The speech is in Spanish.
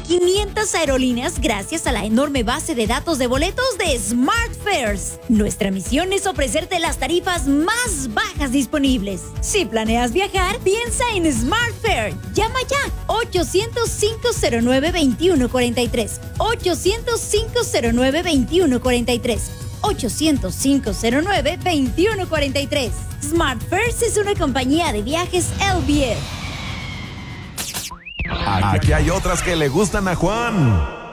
500 aerolíneas gracias a la enorme base de datos de boletos de SmartFares. Nuestra misión es ofrecerte las tarifas más bajas disponibles. Si planeas viajar, piensa en SmartFare. Llama ya 800-509-2143. 800-509-2143. 800-509-2143. SmartFares es una compañía de viajes LBF. Aquí hay otras que le gustan a Juan.